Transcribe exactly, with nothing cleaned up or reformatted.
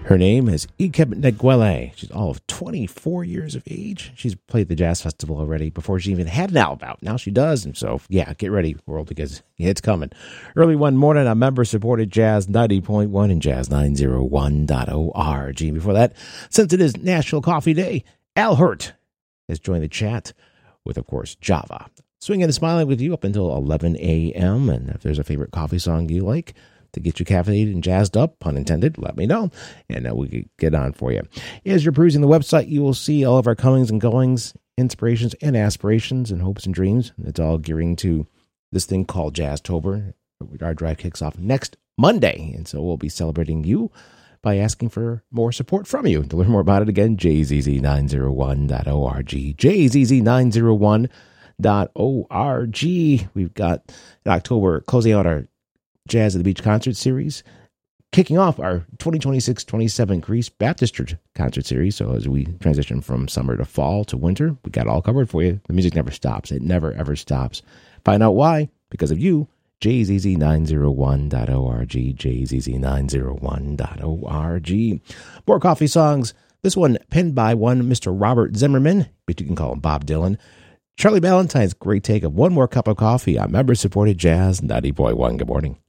Her name is Ikeb Neguele. She's all of twenty-four years of age. She's played the Jazz Festival already before she even had an album out. Now she does. And so, yeah, get ready, world, because it's coming. Early one morning on member-supported Jazz ninety point one and Jazz nine oh one dot org. Before that, since it is National Coffee Day, Al Hurt has joined the chat with, of course, Java. Swinging and smiling with you up until eleven a.m. And if there's a favorite coffee song you like to get you caffeinated and jazzed up, pun intended, let me know, and uh, we can get on for you. As you're perusing the website, you will see all of our comings and goings, inspirations and aspirations and hopes and dreams. It's all gearing to this thing called Jazztober. Our drive kicks off next Monday, and so we'll be celebrating you by asking for more support from you. To learn more about it, again, J Z Z nine oh one dot org, J Z Z nine oh one dot org. We've got in October closing out our Jazz at the Beach concert series, kicking off our twenty twenty-six twenty-seven Greece Baptist Church concert series. So as we transition from summer to fall to winter, we got it all covered for you. The music never stops. It never, ever stops. Find out why. Because of you. J Z Z nine oh one dot org, J Z Z nine oh one dot org. More coffee songs. This one penned by one Mister Robert Zimmerman, but you can call him Bob Dylan. Charlie Ballantyne's great take of One More Cup of Coffee on member-supported Jazz ninety point one. Good morning.